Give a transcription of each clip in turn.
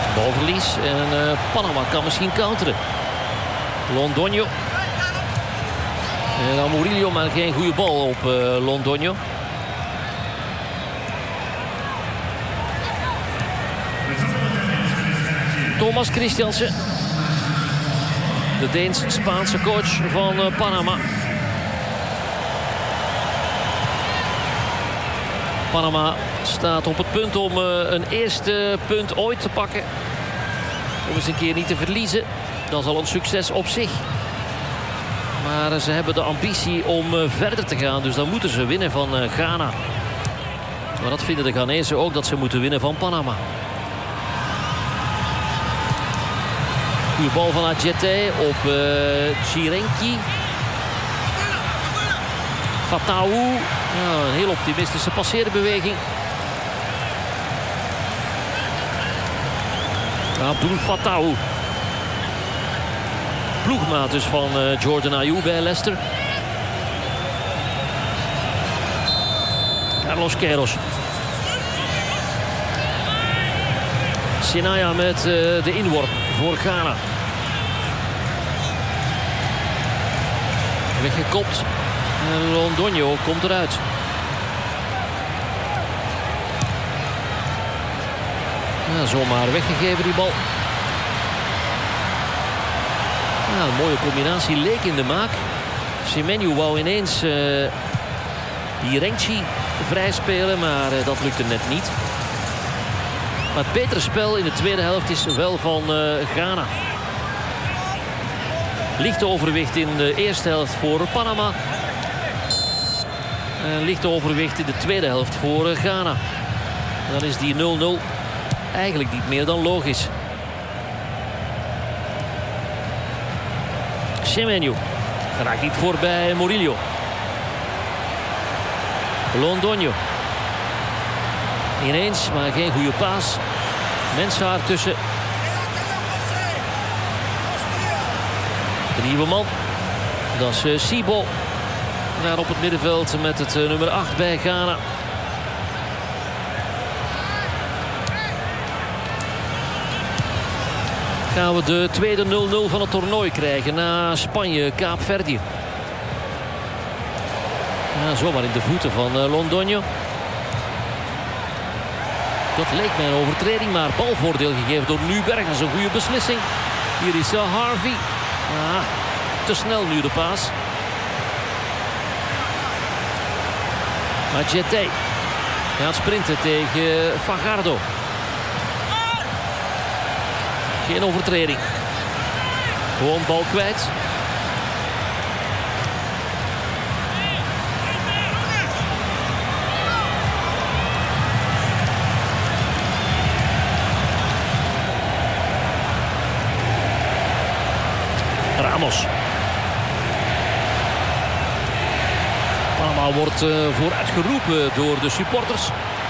Balverlies en Panama kan misschien counteren. Londoño. En dan Murillo, maar geen goede bal op Londoño. Thomas Christiansen. De Deens-Spaanse coach van Panama. Panama staat op het punt om een eerste punt ooit te pakken. Om eens een keer niet te verliezen. Dat is al een succes op zich. Maar ze hebben de ambitie om verder te gaan. Dus dan moeten ze winnen van Ghana. Maar dat vinden de Ghanezen ook, dat ze moeten winnen van Panama. Goeie bal van Adjete op Chirenki. Fataou. Ja, een heel optimistische passeerbeweging. Abdul Fataou. Ploegmaat dus van Jordan Ayew bij Leicester. Carlos Queiroz. Sinaya met de inworp voor Ghana. Weggekopt. En Londoño komt eruit. Ja, zomaar weggegeven die bal. Ja, een mooie combinatie leek in de maak. Semenyo wou ineens Hirenchi vrij spelen, maar dat lukte net niet. Maar het betere spel in de tweede helft is wel van Ghana. Licht overwicht in de eerste helft voor Panama. Licht overwicht in de tweede helft voor Ghana. En dan is die 0-0 eigenlijk niet meer dan logisch. Semenyo raakt niet voorbij Murillo. Londoño. Ineens, maar geen goede paas. Mensah ertussen. De nieuwe man. Dat is Sibo. Daar op het middenveld met het nummer 8 bij Ghana. Gaan we de tweede 0-0 van het toernooi krijgen na Spanje, Kaapverdië. Ja, zomaar in de voeten van Londoño. Dat leek mij een overtreding, maar balvoordeel gegeven door Nuberg. Dat is een goede beslissing. Hier is Harvey. Ah, te snel nu de paas. Adjete gaat sprinten tegen Fajardo. Geen overtreding. Gewoon bal kwijt. Ramos. Panama wordt vooruit geroepen door de supporters.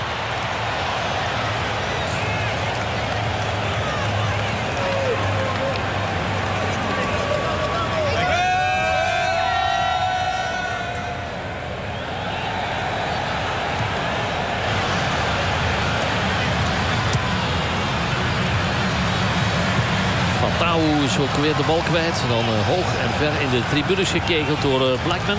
Fataou is ook weer de bal kwijt. Dan hoog en ver in de tribunes gekegeld door Blackman.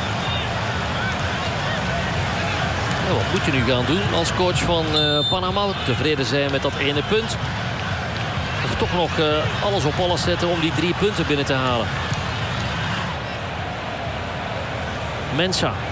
Ja, wat moet je nu gaan doen als coach van Panama? Tevreden zijn met dat ene punt? Of toch nog alles op alles zetten om die 3 punten binnen te halen? Mensah.